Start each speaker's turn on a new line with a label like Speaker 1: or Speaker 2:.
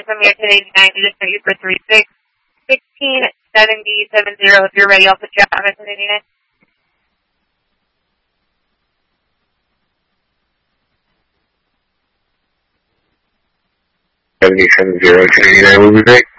Speaker 1: from American 89 to just you for 36. 167070. If you're ready, I'll put you out on American 89.
Speaker 2: 7070, 289 will be great.